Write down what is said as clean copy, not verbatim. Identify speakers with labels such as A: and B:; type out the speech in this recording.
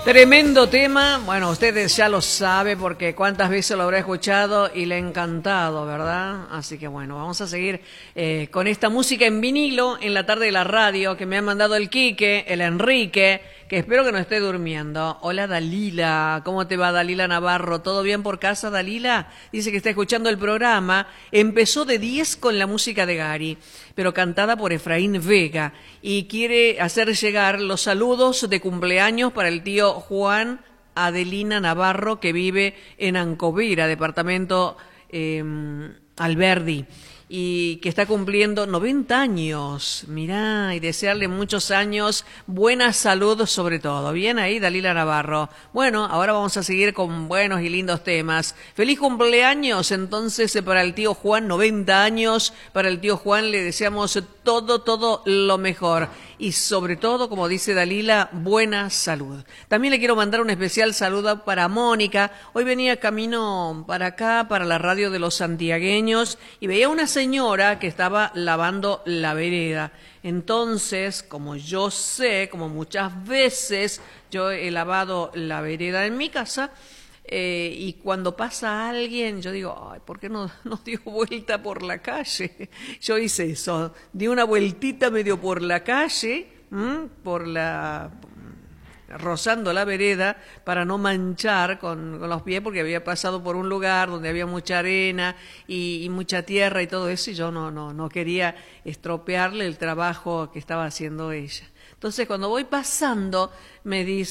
A: Tremendo tema, bueno, ustedes ya lo saben porque cuántas veces lo habrá escuchado y le ha encantado, ¿verdad? Así que bueno, vamos a seguir con esta música en vinilo en la tarde de la radio que me ha mandado el Quique, el Enrique, que espero que no esté durmiendo. Hola Dalila, ¿cómo te va Dalila Navarro? ¿Todo bien por casa Dalila? Dice que está escuchando el programa, empezó de 10 con la música de Gary, pero cantada por Efraín Vega y quiere hacer llegar los saludos de cumpleaños para el tío Juan Adelina Navarro, que vive en Ancovira, departamento Alberdi, y que está cumpliendo 90 años. Mirá, y desearle muchos años, buena salud sobre todo. Bien ahí, Dalila Navarro. Bueno, ahora vamos a seguir con buenos y lindos temas. Feliz cumpleaños entonces para el tío Juan, 90 años. Para el tío Juan le deseamos todo lo mejor. Y sobre todo, como dice Dalila, buena salud. También le quiero mandar un especial saludo para Mónica. Hoy venía camino para acá, para la radio de los santiagueños, y veía una señora que estaba lavando la vereda. Entonces, como yo sé, como muchas veces yo he lavado la vereda en mi casa, y cuando pasa alguien, yo digo, ay, ¿por qué no dio vuelta por la calle? Yo hice eso, di una vueltita medio por la calle, rozando la vereda para no manchar con los pies, porque había pasado por un lugar donde había mucha arena y mucha tierra y todo eso, y yo no quería estropearle el trabajo que estaba haciendo ella. Entonces, cuando voy pasando, me dice,